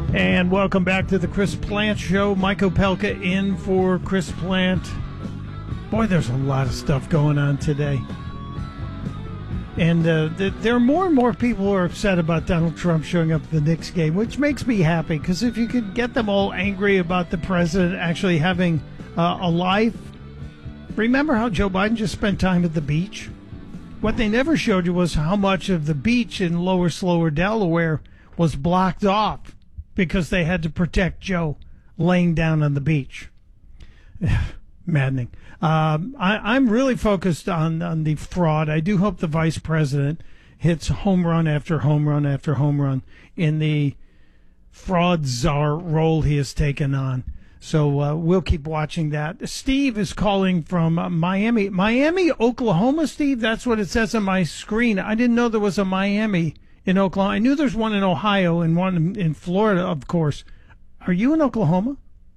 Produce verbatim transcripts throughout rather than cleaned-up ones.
And welcome back to the Chris Plant Show. Mike Opelka in for Chris Plant. Boy, there's a lot of stuff going on today. And uh, th- there are more and more people who are upset about Donald Trump showing up at the Knicks game, which makes me happy, because if you could get them all angry about the president actually having uh, a life. Remember how Joe Biden just spent time at the beach? What they never showed you was how much of the beach in Lower Slower, Delaware was blocked off because they had to protect Joe laying down on the beach. Maddening. Um, I, I'm really focused on, on the fraud. I do hope the vice president hits home run after home run after home run in the fraud czar role he has taken on. So uh, we'll keep watching that. Steve is calling from uh, Miami. Miami, Oklahoma, Steve? That's what it says on my screen. I didn't know there was a Miami in Oklahoma. I knew there's one in Ohio and one in, in Florida, of course. Are you in Oklahoma?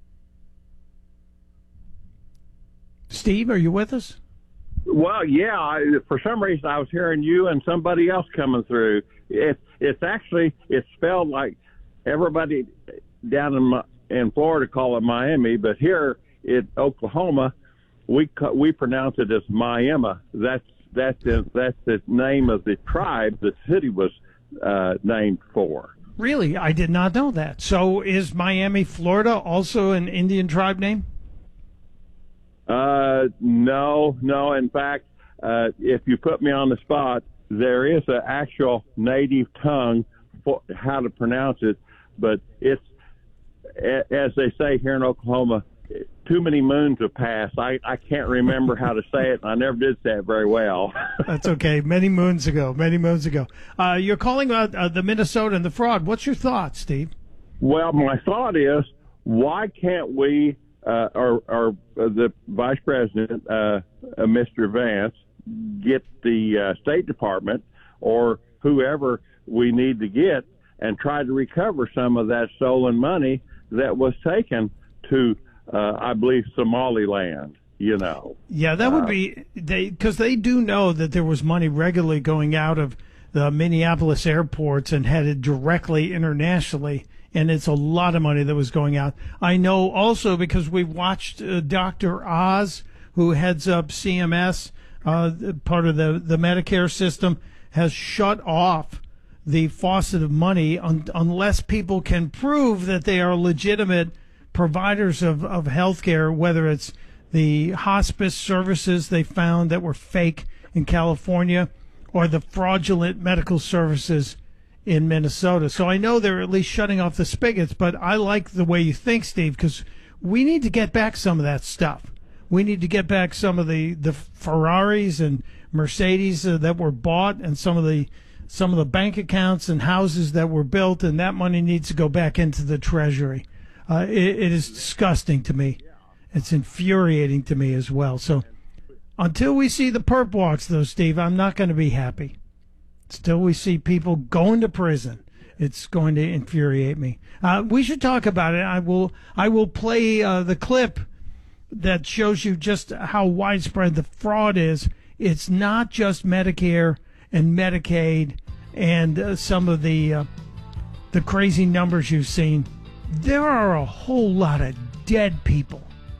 Steve, are you with us? Well, yeah. I, for some reason, I was hearing you and somebody else coming through. It, it's actually, it's spelled like everybody down in my, in Florida call it Miami, but here in Oklahoma, we we pronounce it as Miami. That's that's the, that's the name of the tribe the city was uh, named for. Really, I did not know that. So, is Miami, Florida, also an Indian tribe name? Uh, no, no. In fact, uh, if you put me on the spot, there is an actual native tongue for how to pronounce it, but it's, as they say here in Oklahoma, too many moons have passed. I, I can't remember how to say it, and I never did say it very well. That's okay. Many moons ago, many moons ago. Uh, you're calling about uh, the Minnesota and the fraud. What's your thought, Steve? Well, my thought is, why can't we, uh, or, or uh, the Vice President, uh, uh, Mister Vance, get the uh, State Department or whoever we need to get and try to recover some of that stolen money that was taken to, uh, I believe, Somaliland, you know. Yeah, that would be, they because they do know that there was money regularly going out of the Minneapolis airports and headed directly internationally, and it's a lot of money that was going out. I know also because we watched uh, Doctor Oz, who heads up C M S, uh, part of the, the Medicare system, has shut off the faucet of money un- unless people can prove that they are legitimate providers of, of health care, whether it's the hospice services they found that were fake in California or the fraudulent medical services in Minnesota. So I know they're at least shutting off the spigots, but I like the way you think, Steve, because we need to get back some of that stuff. We need to get back some of the, the Ferraris and Mercedes uh, that were bought and some of the some of the bank accounts and houses that were built, and that money needs to go back into the Treasury. Uh, it, it is disgusting to me. It's infuriating to me as well. So until we see the perp walks, though, Steve, I'm not going to be happy. Still we see people going to prison, it's going to infuriate me. Uh, we should talk about it. I will I will play uh, the clip that shows you just how widespread the fraud is. It's not just Medicare and Medicaid and uh, some of the uh, the crazy numbers you've seen. There are a whole lot of dead people